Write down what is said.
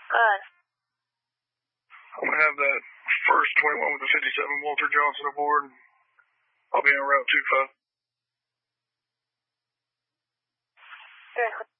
Good. I'm going to have that first 21 with the 57 Walter Johnson aboard. I'll be en route 25. Good.